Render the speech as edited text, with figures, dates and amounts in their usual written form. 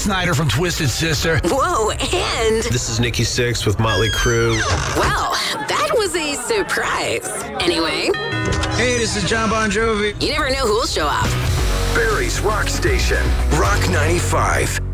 Snyder from Twisted Sister. Whoa, and... This is Nikki Sixx with Motley Crue. Wow, that was a surprise. Anyway. Hey, this is John Bon Jovi. You never know who'll show up. Barrie's Rock Station, Rock 95.